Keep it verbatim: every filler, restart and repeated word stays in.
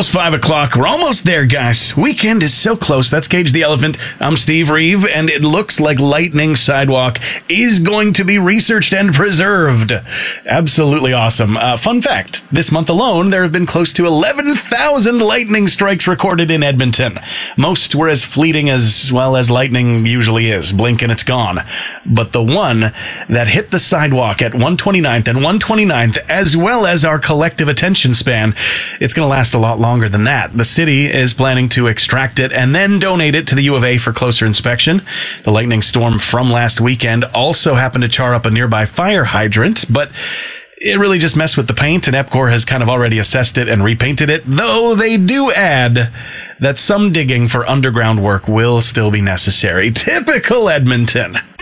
almost five o'clock. We're almost there, guys. Weekend is so close. That's Cage the Elephant. I'm Steve Reeve, and it looks like Lightning Sidewalk is going to be researched and preserved. Absolutely awesome. Uh, fun fact, this month alone, there have been close to eleven thousand lightning strikes recorded in Edmonton. Most were as fleeting as, well, as lightning usually is. Blink and it's gone. But the one that hit the sidewalk at one twenty-ninth and one twenty-ninth, as well as our collective attention span, it's going to last a lot longer than that. The city is planning to extract it and then donate it to the U of A for closer inspection. The lightning storm from last weekend also happened to char up a nearby fire hydrant, but it really just messed with the paint, and EPCOR has kind of already assessed it and repainted it, though they do add that some digging for underground work will still be necessary. Typical Edmonton.